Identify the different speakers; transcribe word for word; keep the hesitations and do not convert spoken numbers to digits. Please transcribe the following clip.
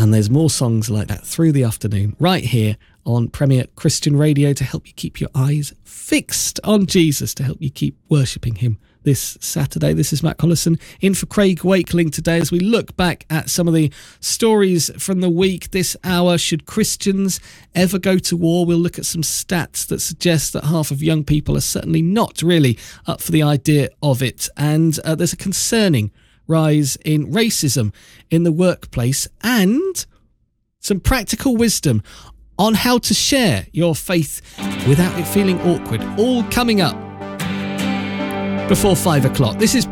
Speaker 1: And there's more songs like that through the afternoon, right here on Premier Christian Radio, to help you keep your eyes fixed on Jesus, to help you keep worshipping him this Saturday. This is Matt Collison in for Craig Wakeling today as we look back at some of the stories from the week this hour. Should Christians ever go to war? We'll look at some stats that suggest that half of young people are certainly not really up for the idea of it. And uh, there's a concerning rise in racism in the workplace, and some practical wisdom on how to share your faith without it feeling awkward. All coming up before five o'clock. This is